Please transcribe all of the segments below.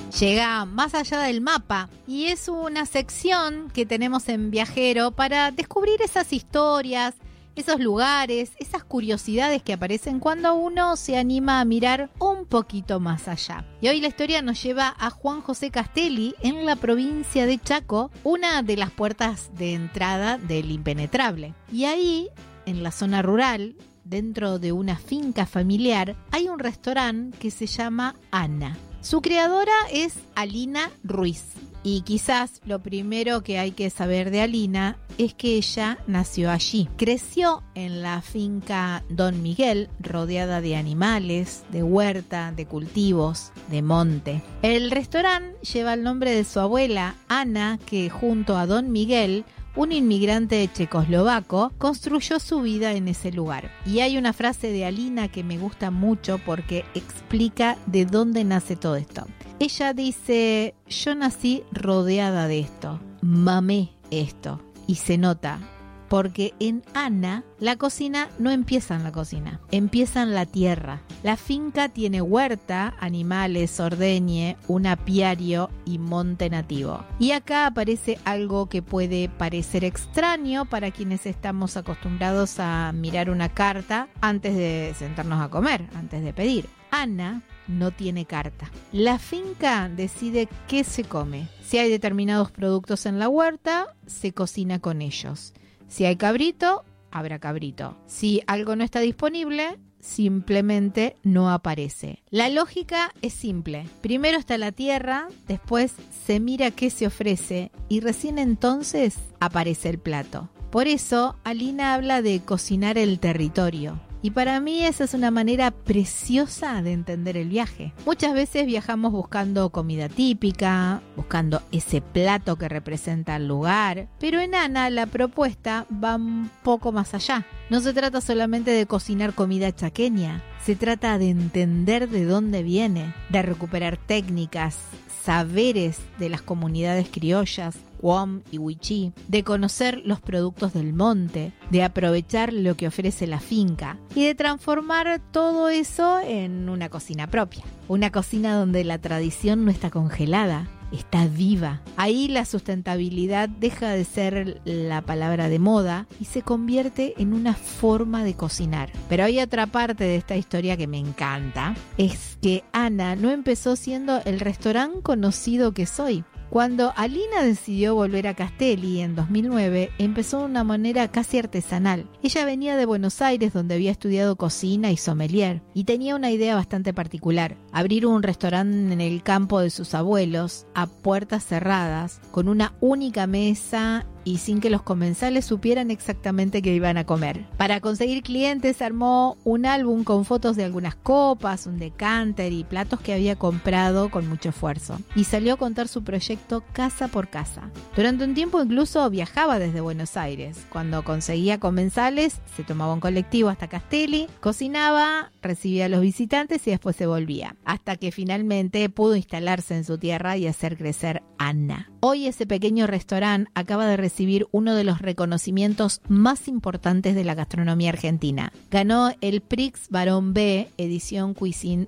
Llega más allá del mapa y es una sección que tenemos en Viajero para descubrir esas historias, esos lugares, esas curiosidades que aparecen cuando uno se anima a mirar un poquito más allá. Y hoy la historia nos lleva a Juan José Castelli en la provincia de Chaco, una de las puertas de entrada del impenetrable. Y ahí, en la zona rural, dentro de una finca familiar, hay un restaurante que se llama Ana. Su creadora es Alina Ruiz. Y quizás lo primero que hay que saber de Alina es que ella nació allí. Creció en la finca Don Miguel, rodeada de animales, de huerta, de cultivos, de monte. El restaurante lleva el nombre de su abuela, Ana, que junto a Don Miguel, un inmigrante checoslovaco, construyó su vida en ese lugar. Y hay una frase de Alina que me gusta mucho porque explica de dónde nace todo esto. Ella dice: yo nací rodeada de esto, mamé esto. Y se nota, porque en Ana la cocina no empieza en la cocina, empieza en la tierra. La finca tiene huerta, animales, ordeñe, un apiario y monte nativo. Y acá aparece algo que puede parecer extraño para quienes estamos acostumbrados a mirar una carta antes de sentarnos a comer, antes de pedir. Ana no tiene carta. La finca decide qué se come. Si hay determinados productos en la huerta, se cocina con ellos. Si hay cabrito, habrá cabrito. Si algo no está disponible, simplemente no aparece. La lógica es simple. Primero está la tierra, después se mira qué se ofrece y recién entonces aparece el plato. Por eso, Alina habla de cocinar el territorio. Y para mí esa es una manera preciosa de entender el viaje. Muchas veces viajamos buscando comida típica, buscando ese plato que representa el lugar, pero en Ana la propuesta va un poco más allá. No se trata solamente de cocinar comida chaqueña, se trata de entender de dónde viene, de recuperar técnicas, saberes de las comunidades criollas, Guam y Wichí, de conocer los productos del monte, de aprovechar lo que ofrece la finca y de transformar todo eso en una cocina propia. Una cocina donde la tradición no está congelada, está viva. Ahí la sustentabilidad deja de ser la palabra de moda y se convierte en una forma de cocinar. Pero hay otra parte de esta historia que me encanta, es que Ana no empezó siendo el restaurante conocido que soy. Cuando Alina decidió volver a Castelli en 2009, empezó de una manera casi artesanal. Ella venía de Buenos Aires, donde había estudiado cocina y sommelier, y tenía una idea bastante particular: abrir un restaurante en el campo de sus abuelos, a puertas cerradas, con una única mesa y sin que los comensales supieran exactamente qué iban a comer. Para conseguir clientes armó un álbum con fotos de algunas copas, un decanter y platos que había comprado con mucho esfuerzo. Y salió a contar su proyecto casa por casa. Durante un tiempo incluso viajaba desde Buenos Aires. Cuando conseguía comensales, se tomaba un colectivo hasta Castelli, cocinaba, recibía a los visitantes y después se volvía. Hasta que finalmente pudo instalarse en su tierra y hacer crecer Ana. Hoy ese pequeño restaurante acaba de recibir uno de los reconocimientos más importantes de la gastronomía argentina. Ganó el Prix Barón B, edición Cuisine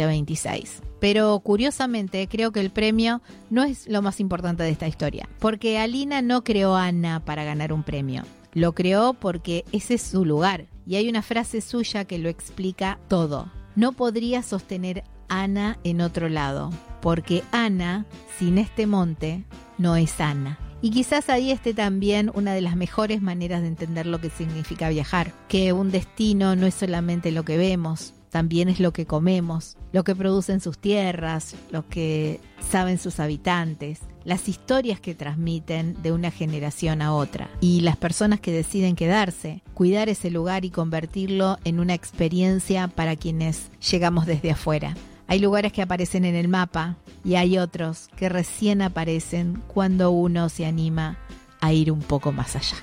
2026. Pero curiosamente creo que el premio no es lo más importante de esta historia, porque Alina no creó a Ana para ganar un premio. Lo creó porque ese es su lugar. Y hay una frase suya que lo explica todo. No podría sostener Ana en otro lado, porque Ana, sin este monte, no es Ana. Y quizás ahí esté también una de las mejores maneras de entender lo que significa viajar, que un destino no es solamente lo que vemos, también es lo que comemos, lo que producen sus tierras, lo que saben sus habitantes, las historias que transmiten de una generación a otra y las personas que deciden quedarse, cuidar ese lugar y convertirlo en una experiencia para quienes llegamos desde afuera. Hay lugares que aparecen en el mapa y hay otros que recién aparecen cuando uno se anima a ir un poco más allá.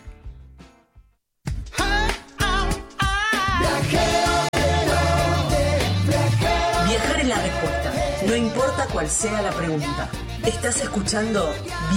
Viajar es la respuesta, no importa cuál sea la pregunta. Estás escuchando